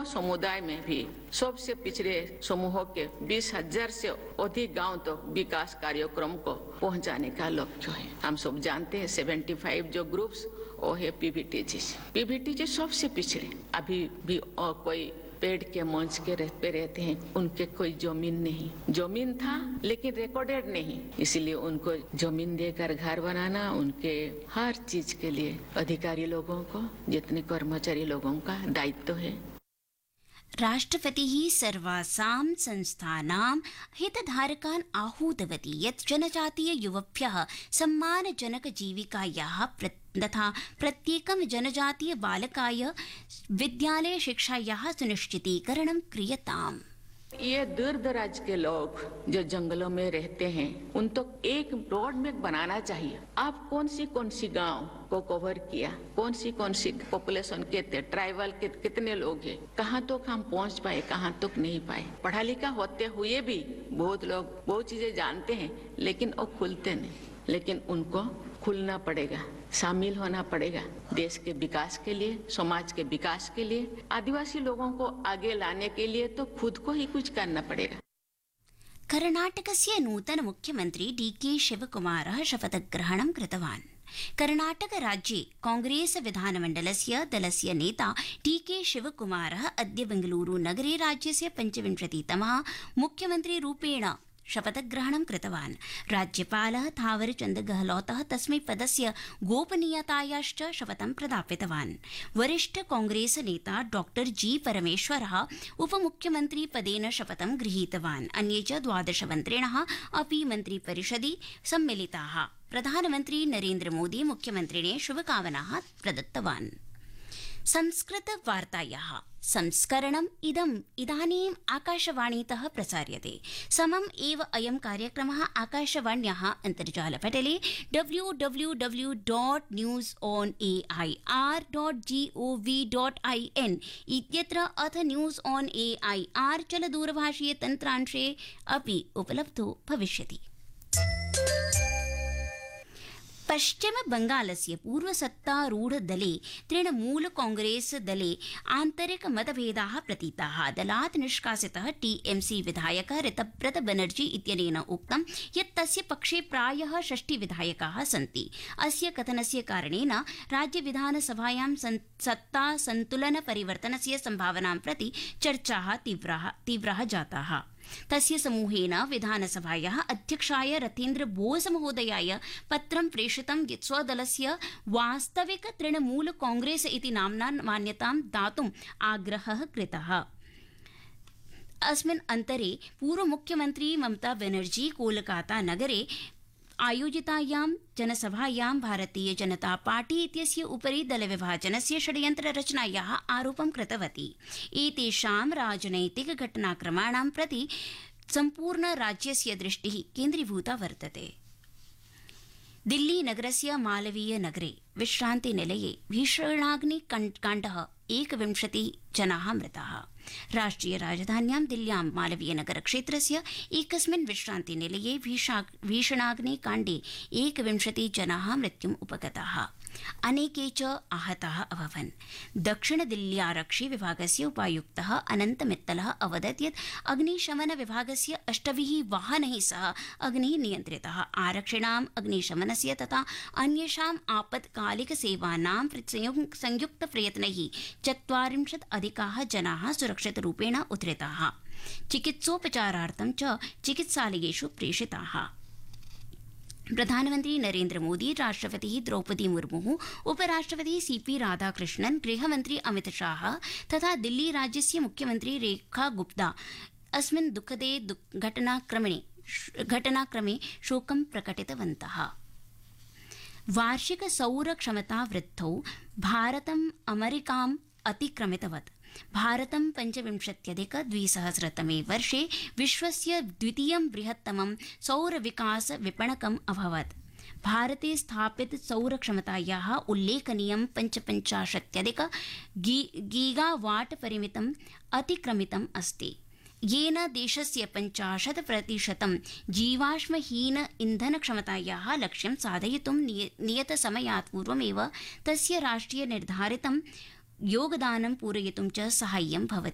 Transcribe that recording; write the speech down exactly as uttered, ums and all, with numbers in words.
समुदाय में भी सबसे पिछड़े समूहों के बीस हजार से अधिक गांव तो विकास कार्यक्रम को पहुंचाने का लक्ष्य है। हम सब जानते हैं पचहत्तर जो ग्रुप्स वो है पीवीटीजी। पीवीटीजी सबसे पिछड़े, अभी भी और कोई पेड़ के मंच के पे रहते हैं, उनके कोई जमीन नहीं, जमीन था लेकिन रिकॉर्डेड नहीं, इसलिए उनको जमीन देकर घर बनाना उनके हर चीज के लिए अधिकारी लोगों को, जितने कर्मचारी लोगों का दायित्व है। राष्ट्रपतिः सर्वासां संस्थानां हितधारकान् आहूतवती यत् जनजातीय युवभ्यः सम्मानजनक जीविकायाः तथा प्रत्येकं जनजातीय बालकाय विद्यालय शिक्षायाः सुनिश्चितीकरणं क्रियताम्। ये दूर दराज के लोग जो जंगलों में रहते हैं उन तो एक रोड में बनाना चाहिए। आप कौन सी कौन सी गांव को कवर किया, कौन सी कौन सी पॉपुलेशन के थे, ट्राइबल के कितने लोग हैं, कहाँ तक हम पहुँच पाए, कहाँ तक नहीं पाए। पढ़ा लिखा होते हुए भी बहुत लोग बहुत चीजें जानते हैं लेकिन वो खुलते नहीं, लेकिन उनको खुलना पड़ेगा, शामिल होना पड़ेगा देश के विकास के लिए, समाज के विकास के लिए, आदिवासी लोगों को आगे लाने के लिए तो खुद को ही कुछ करना पड़ेगा। कर्णाटकस्य नूतन मुख्यमंत्री डी के शिवकुमारः शपथग्रहणं कृतवान्। कर्णाटक राज्ये कांग्रेस विधानमण्डलस्य दलस्य नेता डी के शिवकुमारः अद्य बेंगलुरु नगरे राज्यस्य पञ्चविंशतितमः मुख्यमन्त्रीरूपेण शपथग्रहणं कृतवान्। राज्यपालः थावरचन्द गहलोतः तस्मै पदस्य गोपनीयतायाश्च शपथं प्रदापितवान्। वरिष्ठ कांग्रेस नेता डॉक्टर जी परमेश्वरः उपमुख्यमन्त्री पदेन शपथं गृहीतवान्। अन्ये च द्वादश मन्त्रिणः अपि मन्त्रिपरिषदि सम्मिलिताः। प्रधानमन्त्री नरेन्द्र मोदी मुख्यमन्त्रिणे शुभकामनाः प्रदत्तवान्। संस्कृत वार्तायाः संस्करणम् इदम् इदानीम् आकाशवाणीतः प्रसार्यते। समम् एव अयं कार्यक्रमः आकाशवाण्याः अन्तर्जालपटले W W W dot news on A I are dot ji O V dot ऐ एन् इत्यत्र अथ न्यूस् आन् ए ऐ आर् चलदूरभाषीय तन्त्रांशे अपि उपलब्धो भविष्यति। पश्चिम बंगालस्य पूर्वसत्तारूढ़ दले तृणमूल कांग्रेस दले आन्तरिक मतभेदाः प्रतीताः। दलात् निष्कासितः टीएमसी विधायकः ऋतव्रत बनर्जी इत्यनेन उक्तं यत् तस्य पक्षे प्रायः षष्टि विधायकाः सन्ति। अस्य कथनस्य कारणेन राज्यविधानसभायां सत्ता संतुलन परिवर्तनस्य सम्भावनां प्रति चर्चाः तीव्राः तीव्राः जाताः। तस्य समूहेन विधानसभायाः अध्यक्षाय रथेन्द्र बोस महोदयाय पत्रं प्रेषितं यत् स्वदलस्य वास्तविक तृणमूल कांग्रेस इति नाम्ना मान्यतां दातुम् आग्रहः कृतः। अस्मिन् अन्तरे पूर्वमुख्यमन्त्री ममता बनर्जी कोलकाता नगरे आयोजितायां जनसभायां भारतीय जनता पार्टी इत्यस्य उपरि दलविभाजनस्य षड्यन्त्ररचनायाः आरोपं कृतवती। एतेषां राजनैतिक घटनाक्रमाणां प्रति सम्पूर्ण राज्यस्य दृष्टिः केन्द्रीभूता वर्तते। दिल्ली नगरस्य मालवीय नगरे विश्रान्तिनिलये भीषणाग्निकाण्डः एकविंशतिः जनाः मृताः। राष्ट्रिय राजधान्यां दिल्ल्यां मालवीय नगर क्षेत्रस्य एकस्मिन् विश्रान्तिनिलये भीषणाग्निकाण्डे एकविंशतिः जनाः मृत्युम् उपगताः। अनेके च आहताः अभवन्। दक्षिण दिल्ल्यारक्षि विभागस्य उपायुक्तः अनन्त मित्तलः अवदत् यत् अग्निशमन विभागस्य अष्टभिः वाहनैः सह अग्निः नियन्त्रितः। आरक्षिणाम् अग्निशमनस्य तथा अन्येषाम् आपत्कालिक सेवानां संयुक्त प्रयत्नैः चत्वारिंशत् अधिकाः जनाः सुरक्षितरूपेण उद्धृताः। चिकित्सोपचारार्थं च चिकित्सालयेषु प्रेषिताः। प्रधानमंत्री नरेन्द्र मोदी, राष्ट्रपति द्रौपदी मुर्मु, उपराष्ट्रपति सीपी राधाकृष्णन, गृहमंत्री अमित शाह तथा दिल्ली राज्यस्य मुख्यमंत्री रेखा गुप्ता अस्मिन् दुःखदे घटनाक्रमे घटनाक्रमे शोकं प्रकटितवन्तः। वार्षिक सौर क्षमता वृद्धौ भारतम् अमेरिकाम् अतिक्रमितवत्। भारतं पञ्चविंशत्यधिक द्विसहस्रतमे वर्षे विश्वस्य द्वितीयं बृहत्तमं सौर विकास विपणकम् अभवत्। भारते स्थापित सौर क्षमतायाः उल्लेखनीयं पञ्चपञ्चाशत्यधिक गीगावाट् परिमितम् अतिक्रमितम् अस्ति, येन देशस्य पञ्चाशत् प्रतिशतं जीवाश्महीन इन्धनक्षमतायाः लक्ष्यं साधयितुं नियतसमयात् पूर्वमेव तस्य राष्ट्रिय निर्धारितं योगदानं पूरयितुं च साहाय्यं भवति।